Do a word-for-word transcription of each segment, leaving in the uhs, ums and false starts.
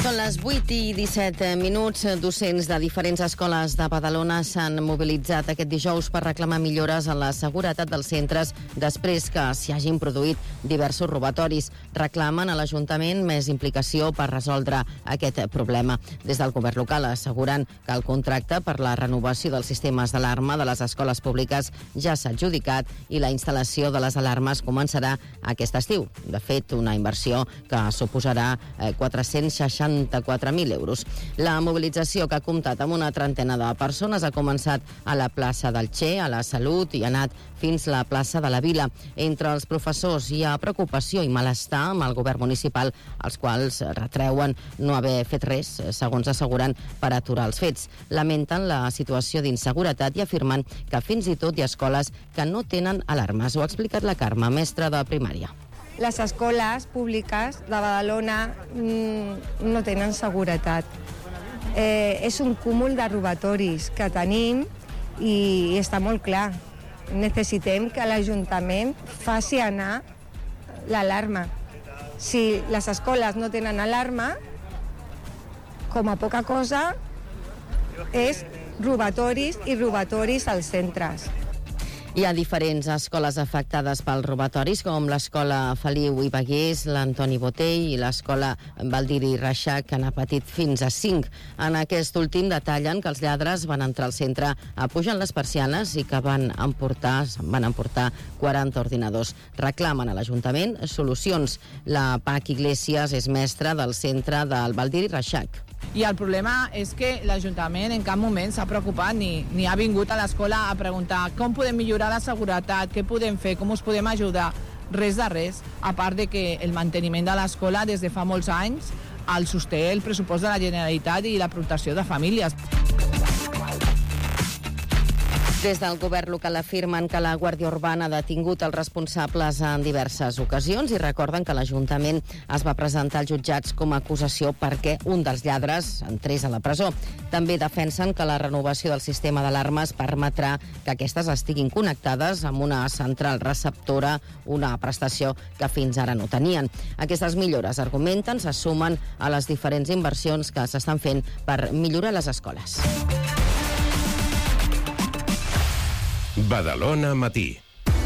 Són les vuit i disset minuts. Docents de diferents escoles de Badalona s'han mobilitzat aquest dijous per reclamar millores en la seguretat dels centres després que s'hi hagin produït diversos robatoris. Reclamen a l'Ajuntament més implicació per resoldre aquest problema. Des del govern local asseguren que el contracte per la renovació dels sistemes d'alarma de les escoles públiques ja s'ha adjudicat i la instal·lació de les alarmes començarà aquest estiu. De fet, una inversió que suposarà quatre-cents seixanta-quatre mil euros. La mobilització, que ha comptat amb una trentena de persones, ha començat a la plaça del Che, a la Salut, i ha anat fins a la plaça de la Vila. Entre els professors hi ha preocupació i malestar amb el govern municipal, els quals retreuen no haver fet res, segons asseguren, per aturar els fets. Lamenten la situació d'inseguretat i afirmen que fins i tot hi ha escoles que no tenen alarmes. Ho ha explicat la Carme, mestra de primària. Les escoles públiques de Badalona mmm, no tenen seguretat. Eh, és un cúmul de robatoris que tenim i està molt clar. Necessitem que l'Ajuntament faci anar l'alarma. Si les escoles no tenen alarma, com a poca cosa, és robatoris i robatoris als centres. Hi ha diferents escoles afectades pels robatoris, com l'escola Feliu i Bagués, l'Antoni Botell i l'escola Baldiri i Reixac, que n'ha patit fins a cinc. En aquest últim detallen que els lladres van entrar al centre apujant les persianes i que van emportar, van emportar quaranta ordinadors. Reclamen a l'Ajuntament solucions. La Pac Iglesias és mestra del centre del Baldiri i Reixac. I el problema és que l'Ajuntament en cap moment s'ha preocupat ni, ni ha vingut a l'escola a preguntar com podem millorar la seguretat, què podem fer, com us podem ajudar. Res de res, a part de que el manteniment de l'escola des de fa molts anys el sosté el pressupost de la Generalitat i la protecció de famílies. Des del govern local afirmen que la Guàrdia Urbana ha detingut els responsables en diverses ocasions i recorden que l'Ajuntament es va presentar als jutjats com a acusació perquè un dels lladres entrés a la presó. També defensen que la renovació del sistema d'alarmes permetrà que aquestes estiguin connectades amb una central receptora, una prestació que fins ara no tenien. Aquestes millores, argumenten, se sumen a les diferents inversions que s'estan fent per millorar les escoles. Badalona Matí.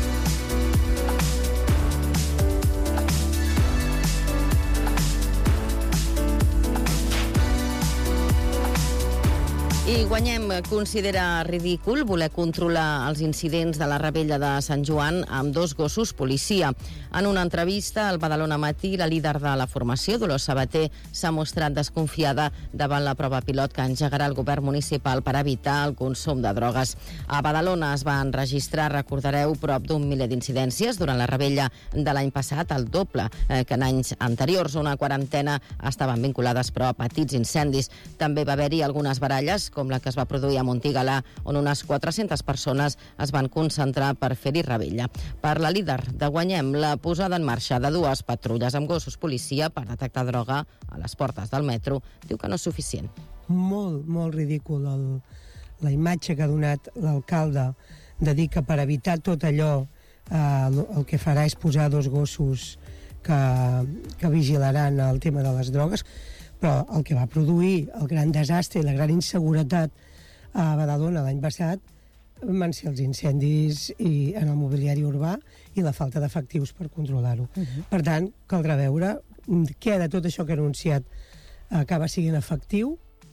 I Guanyem considera ridícul voler controlar els incidents de la Rebella de Sant Joan amb dos gossos policia. En una entrevista al Badalona Matí, la líder de la formació, Dolors Sabater, s'ha mostrat desconfiada davant la prova pilot que engegarà el govern municipal per evitar el consum de drogues. A Badalona es van registrar, recordareu, prop d'un miler d'incidències durant la Rebella de l'any passat, el doble eh, que en anys anteriors. Una quarantena estaven vinculades, però, a petits incendis. També va haver-hi algunes baralles, com la que es va produir a Montigalà, on unes quatre-centes persones es van concentrar per fer-hi rebella. Per la líder de Guanyem, la posada en marxa de dues patrulles amb gossos policia per detectar droga a les portes del metro diu que no és suficient. Molt, molt ridícul el, la imatge que ha donat l'alcalde de dir que per evitar tot allò eh, el que farà és posar dos gossos que, que vigilaran el tema de les drogues, però el que va produir el gran desastre i la gran inseguretat a Badalona l'any passat van ser els incendis i en el mobiliari urbà i la falta d'efectius per controlar-ho. Uh-huh. Per tant, caldrà veure què de tot això que ha anunciat acaba sent efectiu.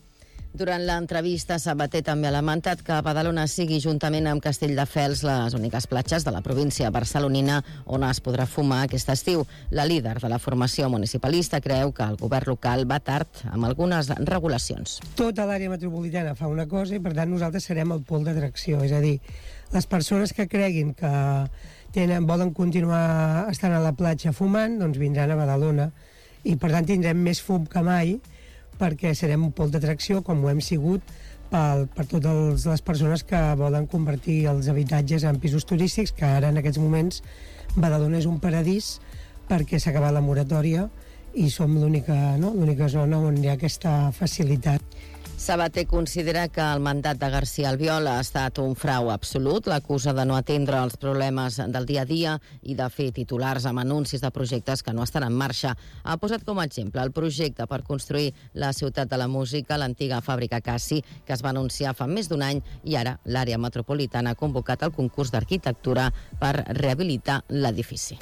Durant l'entrevista, Sabater també ha lamentat que Badalona sigui, juntament amb Castelldefels, les úniques platges de la província barcelonina on es podrà fumar aquest estiu. La líder de la formació municipalista creu que el govern local va tard amb algunes regulacions. Tota l'àrea metropolitana fa una cosa i, per tant, nosaltres serem el pol d'atracció. És a dir, les persones que creguin que tenen, volen continuar estant a la platja fumant, doncs vindran a Badalona i, per tant, tindrem més fum que mai, perquè serem un pol d'atracció, com ho hem sigut per, per totes les persones que volen convertir els habitatges en pisos turístics, que ara en aquests moments Badalona és un paradís perquè s'ha acabat la moratòria i som l'única, no? l'única zona on hi ha aquesta facilitat. Sabater considera que el mandat de García Albiol ha estat un frau absolut. L'acusa de no atendre els problemes del dia a dia i de fer titulars amb anuncis de projectes que no estan en marxa. Ha posat com a exemple el projecte per construir la Ciutat de la Música, l'antiga fàbrica Cassi, que es va anunciar fa més d'un any, i ara l'àrea metropolitana ha convocat el concurs d'arquitectura per rehabilitar l'edifici.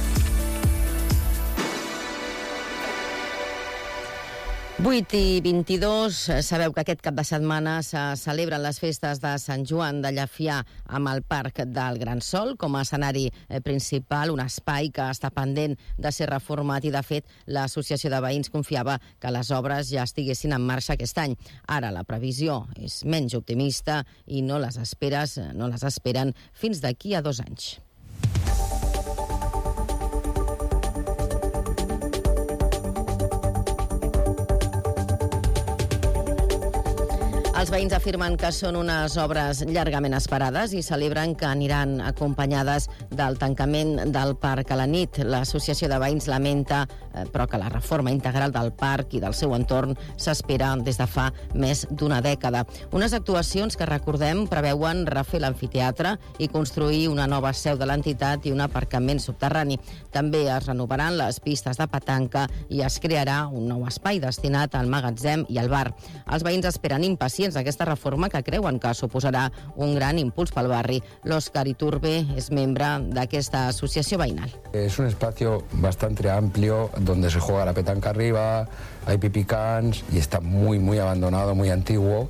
vuit i vint-i-dos, sabeu que aquest cap de setmana se celebren les festes de Sant Joan de Llefià amb el Parc del Gran Sol com a escenari principal, un espai que està pendent de ser reformat i, de fet, l'Associació de Veïns confiava que les obres ja estiguessin en marxa aquest any. Ara la previsió és menys optimista i no les esperes, no les esperen fins d'aquí a dos anys. Els veïns afirmen que són unes obres llargament esperades i celebren que aniran acompanyades del tancament del parc a la nit. L'Associació de Veïns lamenta, eh, però que la reforma integral del parc i del seu entorn s'espera des de fa més d'una dècada. Unes actuacions que, recordem, preveuen refer l'amfiteatre i construir una nova seu de l'entitat i un aparcament subterrani. També es renovaran les pistes de petanca i es crearà un nou espai destinat al magatzem i al bar. Els veïns esperen impacients aquesta reforma que creuen que suposarà un gran impuls pel barri. L'Òscar Iturbe és membre d'aquesta associació veïnal. Es un espacio bastante amplio donde se juega la petanca arriba, hay pipicans y está muy, muy abandonado, muy antiguo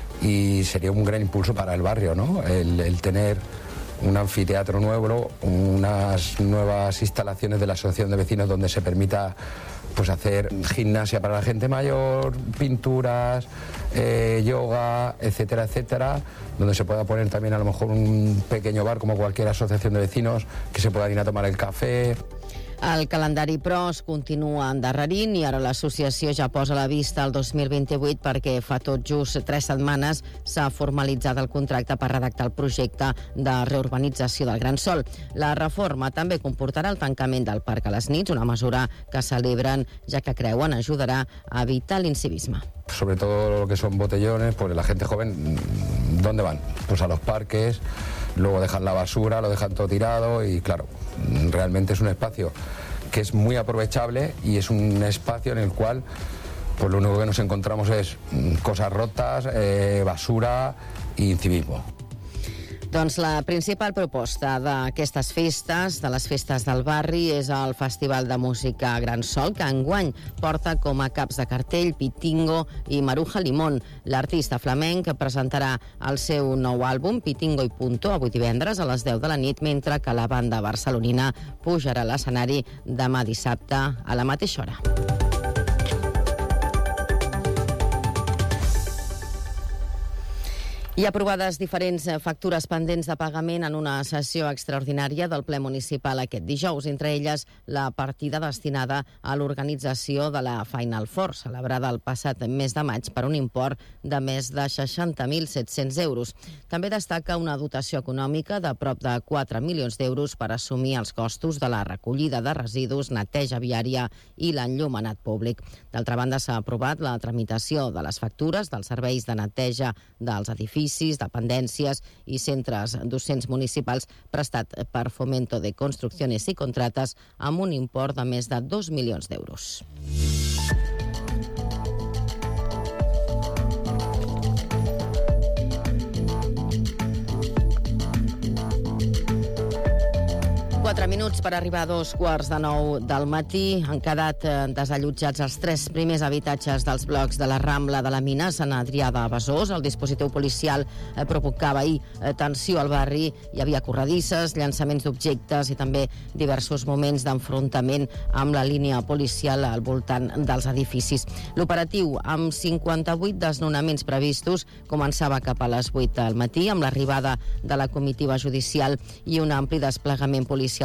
y sería un gran impulso para el barrio, ¿no? El, el tener un anfiteatro nuevo, unas nuevas instalaciones de la asociación de vecinos donde se permita pues hacer gimnasia para la gente mayor, pinturas, eh, yoga, etcétera, etcétera, donde se pueda poner también a lo mejor un pequeño bar como cualquier asociación de vecinos, que se puedan ir a tomar el café. El calendari, però, es continua endarrerint i ara l'associació ja posa la vista al dos mil vint-i-vuit perquè fa tot just tres setmanes s'ha formalitzat el contracte per redactar el projecte de reurbanització del Gran Sol. La reforma també comportarà el tancament del parc a les nits, una mesura que celebren ja que creuen ajudarà a evitar l'incivisme. Sobre todo lo que son botellones, pues la gente joven, ¿dónde van? Pues a los parques, luego dejan la basura, lo dejan todo tirado y claro, realmente es un espacio que es muy aprovechable y es un espacio en el cual pues lo único que nos encontramos es cosas rotas, eh, basura e incivismo. Doncs la principal proposta d'aquestes festes, de les festes del barri, és el Festival de Música Gran Sol, que enguany porta com a caps de cartell Pitingo i Maruja Limón. L'artista flamenc presentarà el seu nou àlbum, Pitingo i Punto, avui divendres a les deu de la nit, mentre que la banda barcelonina pujarà a l'escenari demà dissabte a la mateixa hora. Hi ha aprovades diferents factures pendents de pagament en una sessió extraordinària del ple municipal aquest dijous, entre elles la partida destinada a l'organització de la Final Four, celebrada el passat mes de maig per un import de més de seixanta mil set-cents euros. També destaca una dotació econòmica de prop de quatre milions d'euros per assumir els costos de la recollida de residus, neteja viària i l'enllumenat públic. D'altra banda, s'ha aprovat la tramitació de les factures dels serveis de neteja dels edificis, dependències i centres docents municipals prestat per Fomento de Construcciones i Contrates amb un import de més de dos milions d'euros. Quatre minuts per arribar a dos quarts de nou del matí. Han quedat desallotjats els tres primers habitatges dels blocs de la Rambla de la Mina a Sant Adrià de Besòs. El dispositiu policial provocava ahir tensió al barri. Hi havia corredisses, llançaments d'objectes i també diversos moments d'enfrontament amb la línia policial al voltant dels edificis. L'operatiu, amb cinquanta-vuit desnonaments previstos, començava cap a les vuit del matí amb l'arribada de la comitiva judicial i un ampli desplegament policial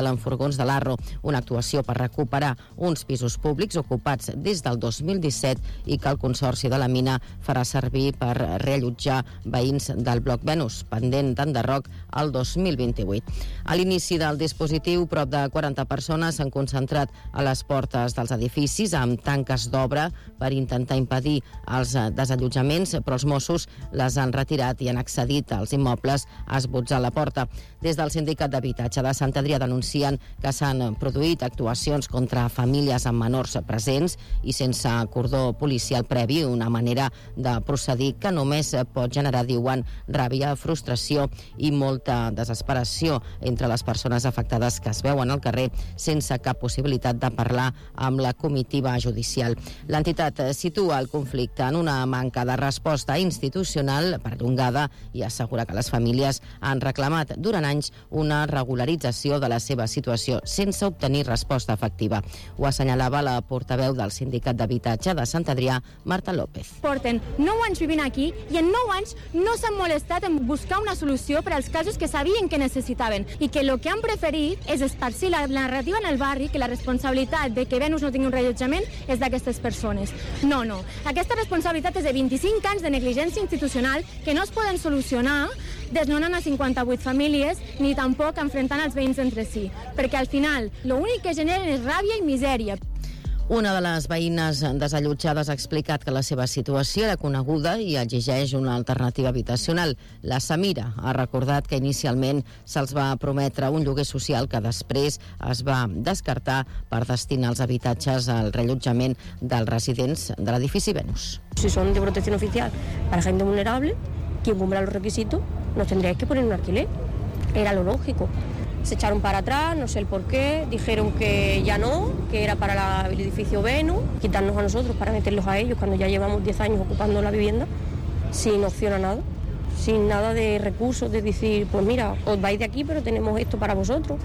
instal·len furgons de l'Arro, una actuació per recuperar uns pisos públics ocupats des del dos mil disset i que el Consorci de la Mina farà servir per reallotjar veïns del bloc Venus, pendent d'enderroc el dos mil vint-i-vuit. A l'inici del dispositiu, prop de quaranta persones s'han concentrat a les portes dels edificis amb tanques d'obra per intentar impedir els desallotjaments, però els Mossos les han retirat i han accedit als immobles a esbotzar la porta. Des del Sindicat d'Habitatge de Sant Adrià denuncien que s'han produït actuacions contra famílies amb menors presents i sense cordó policial previ, una manera de procedir que només pot generar, diuen, ràbia, frustració i molta desesperació entre les persones afectades que es veuen al carrer sense cap possibilitat de parlar amb la comitiva judicial. L'entitat situa el conflicte en una manca de resposta institucional perllongada i assegura que les famílies han reclamat durant anys una regularització de la seva situació sense obtenir resposta efectiva. Ho assenyalava la portaveu del Sindicat d'Habitatge de Sant Adrià, Marta López. Porten nou anys vivint aquí i en nou anys no s'han molestat en buscar una solució per als casos que sabien que necessitaven i que el que han preferit és esparcir la narrativa en el barri que la responsabilitat de que Venus no tingui un reallotjament és d'aquestes persones. No, no. Aquesta responsabilitat és de vint-i-cinc anys de negligència institucional que no es poden solucionar desnonant a cinquanta-vuit famílies ni tampoc enfrontant els veïns entre si, perquè al final l'únic que generen és ràbia i misèria. Una de les veïnes desallotjades ha explicat que la seva situació era coneguda i exigeix una alternativa habitacional. La Samira ha recordat que inicialment se'ls va prometre un lloguer social que després es va descartar per destinar els habitatges al reallotjament dels residents de l'edifici Venus. Si son de protección oficial para gente vulnerable, quien cumpla los requisitos nos tendría que poner un alquiler. Era lo lógico. Se echaron para atrás, no sé el por qué, dijeron que ya no, que era para la, el edificio Venus, quitarnos a nosotros para meterlos a ellos cuando ya llevamos diez años ocupando la vivienda, sin opción a nada, sin nada de recursos, de decir, pues mira, os vais de aquí pero tenemos esto para vosotros.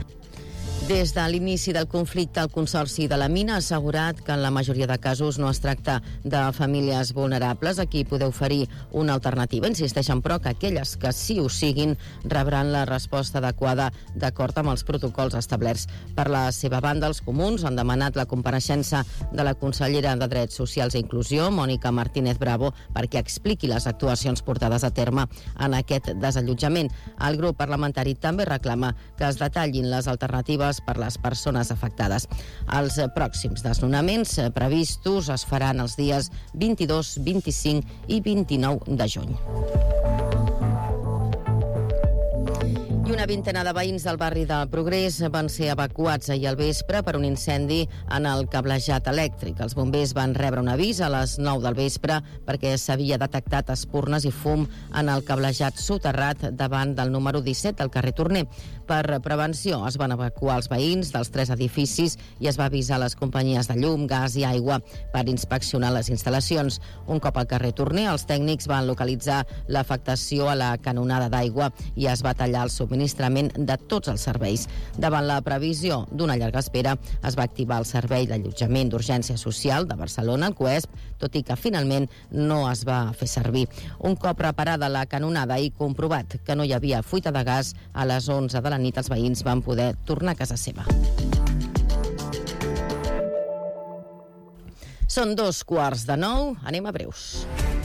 Des de l'inici del conflicte, el Consorci de la Mina ha assegurat que en la majoria de casos no es tracta de famílies vulnerables a qui podeu oferir una alternativa. Insisteixen, però, que aquelles que sí ho siguin rebran la resposta adequada d'acord amb els protocols establerts. Per la seva banda, els comuns han demanat la compareixença de la consellera de Drets Socials i Inclusió, Mònica Martínez Bravo, perquè expliqui les actuacions portades a terme en aquest desallotjament. El grup parlamentari també reclama que es detallin les alternatives per les persones afectades. Els pròxims desnonaments previstos es faran els dies vint-i-dos, vint-i-cinc i vint-i-nou de juny. I una vintena de veïns del barri del Progrés van ser evacuats ahir al vespre per un incendi en el cablejat elèctric. Els bombers van rebre un avís a les nou del vespre perquè s'havia detectat espurnes i fum en el cablejat soterrat davant del número disset del carrer Torner. Per prevenció es van evacuar els veïns dels tres edificis i es va avisar les companyies de llum, gas i aigua per inspeccionar les instal·lacions. Un cop al carrer Torner, els tècnics van localitzar l'afectació a la canonada d'aigua i es va tallar el subministrament de tots els serveis. Davant la previsió d'una llarga espera, es va activar el Servei d'Allotjament d'Urgència Social de Barcelona, el CUESP, tot i que finalment no es va fer servir. Un cop reparada la canonada i comprovat que no hi havia fuita de gas, a les onze de la nit els veïns van poder tornar a casa seva. Són dos quarts de nou, anem a breus.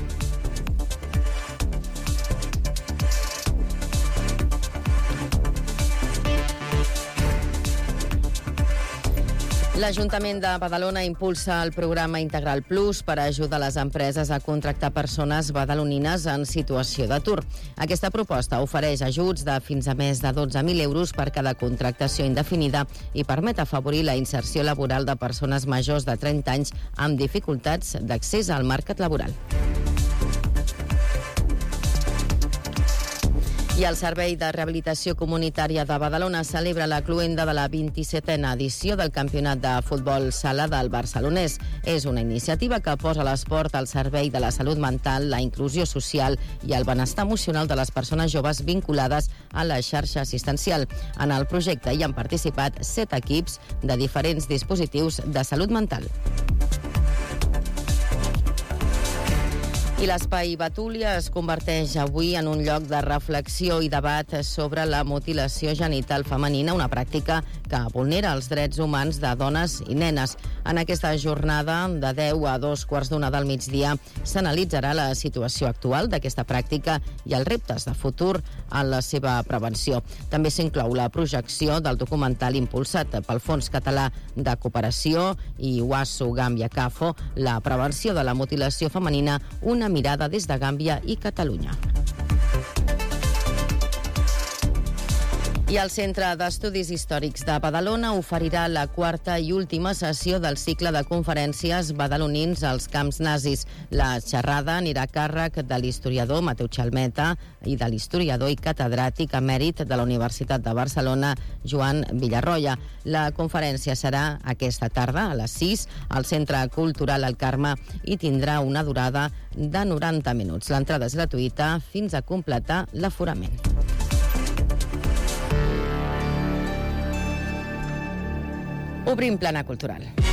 L'Ajuntament de Badalona impulsa el programa Integral Plus per ajudar les empreses a contractar persones badalonines en situació d'atur. Aquesta proposta ofereix ajuts de fins a més de dotze mil euros per cada contractació indefinida i permet afavorir la inserció laboral de persones majors de trenta anys amb dificultats d'accés al mercat laboral. I el Servei de Rehabilitació Comunitària de Badalona celebra la cloenda de la vint-i-setena edició del Campionat de Futbol Sala del Barcelonès. És una iniciativa que posa l'esport al servei de la salut mental, la inclusió social i el benestar emocional de les persones joves vinculades a la xarxa assistencial. En el projecte hi han participat set equips de diferents dispositius de salut mental. I l'Espai Betúlia es converteix avui en un lloc de reflexió i debat sobre la mutilació genital femenina, una pràctica que vulnera els drets humans de dones i nenes. En aquesta jornada, de deu a dos quarts d'una del migdia, s'analitzarà la situació actual d'aquesta pràctica i els reptes de futur en la seva prevenció. També s'inclou la projecció del documental impulsat pel Fons Català de Cooperació i Wasu Gàmbia Cafo, la prevenció de la mutilació femenina, una mirada des de Gàmbia i Catalunya. I el Centre d'Estudis Històrics de Badalona oferirà la quarta i última sessió del cicle de conferències badalonins als camps nazis. La xerrada anirà a càrrec de l'historiador Mateu Chalmeta i de l'historiador i catedràtic emèrit de la Universitat de Barcelona, Joan Villarroya. La conferència serà aquesta tarda, a les sis, al Centre Cultural El Carme i tindrà una durada de noranta minuts. L'entrada és gratuïta fins a completar l'aforament. Obrim plana cultural.